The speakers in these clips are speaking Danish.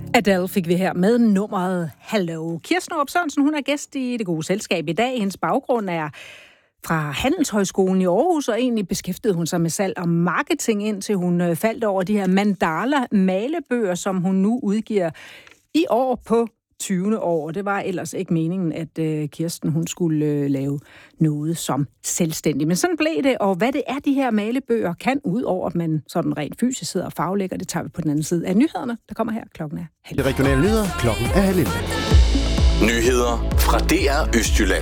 Adele fik vi her med nummeret Hello. Kirsten Aarup Sørensen, hun er gæst i Det Gode Selskab i dag. Hendes baggrund er fra Handelshøjskolen i Aarhus, og egentlig beskæftigede hun sig med salg og marketing, indtil hun faldt over de her mandala-malebøger, som hun nu udgiver i år på 20. år. Det var ellers ikke meningen, at Kirsten hun skulle lave noget som selvstændig. Men sådan blev det, og hvad det er, de her malebøger kan, ud over at man sådan rent fysisk sidder og faglægger, det tager vi på den anden side af nyhederne. Der kommer her, klokken er 11:30. De regionale nyheder, klokken er 11:30. Nyheder fra DR Østjylland.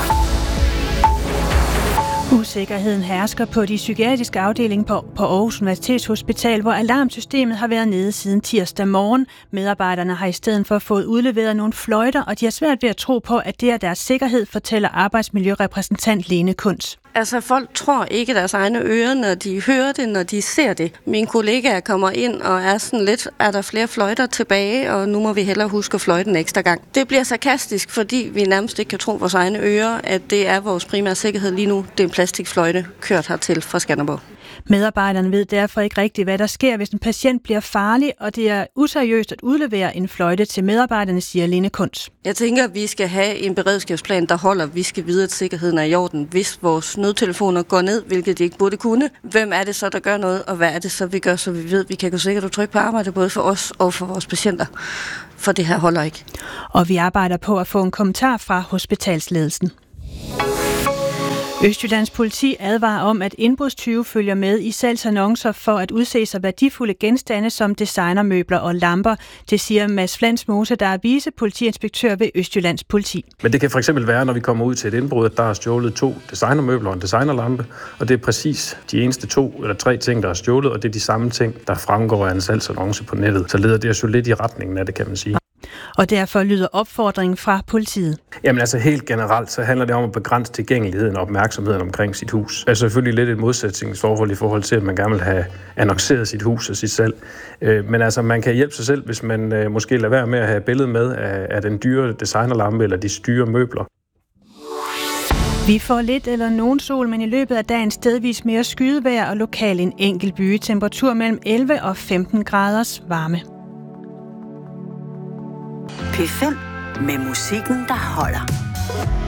Usikkerheden hersker på de psykiatriske afdeling på Aarhus Universitetshospital, hvor alarmsystemet har været nede siden tirsdag morgen. Medarbejderne har i stedet for fået udleveret nogle fløjter, og de har svært ved at tro på, at det er deres sikkerhed, fortæller arbejdsmiljørepræsentant Lene Kunz. Altså, folk tror ikke deres egne ører, når de hører det, når de ser det. Mine kollegaer kommer ind og er sådan lidt, er der flere fløjter tilbage, og nu må vi hellere huske at fløjte en ekstra gang. Det bliver sarkastisk, fordi vi nærmest ikke kan tro vores egne ører, at det er vores primære sikkerhed lige nu. Det er en plastikfløjte kørt hertil fra Skanderborg. Medarbejderne ved derfor ikke rigtigt, hvad der sker, hvis en patient bliver farlig, og det er useriøst at udlevere en fløjte til medarbejderne, siger Lene Kunz. Jeg tænker, at vi skal have en beredskabsplan, der holder. Vi skal vide, at sikkerheden er i orden. Hvis vores nødtelefoner går ned, hvilket de ikke burde kunne, hvem er det så, der gør noget, og hvad er det så, vi gør, så vi ved, at vi kan gå sikkert og trykke på arbejde, både for os og for vores patienter. For det her holder ikke. Og vi arbejder på at få en kommentar fra hospitalsledelsen. Østjyllands politi advarer om, at indbrudstyve følger med i salgsannoncer for at udse sig værdifulde genstande som designermøbler og lamper. Det siger Mads Flansmose, der er vicepolitiinspektør ved Østjyllands politi. Men det kan for eksempel være, når vi kommer ud til et indbrud, at der er stjålet 2 designermøbler og en designerlampe, og det er præcis de eneste 2 eller 3 ting, der er stjålet, og det er de samme ting, der fremgår af en salgsannonce på nettet. Så leder det os jo lidt i retningen af det, kan man sige. Og derfor lyder opfordringen fra politiet. Jamen altså helt generelt, så handler det om at begrænse tilgængeligheden og opmærksomheden omkring sit hus. Altså selvfølgelig lidt et modsætningsforhold i forhold til, at man gerne vil have annonceret sit hus og sit salg. Men altså man kan hjælpe sig selv, hvis man måske lader være med at have billede med af den dyre designerlampe eller de dyre møbler. Vi får lidt eller nogen sol, men i løbet af dagen stedvis mere skydevejr og lokal en enkelt by. Temperatur mellem 11 og 15 graders varme. P5 med musikken, der holder.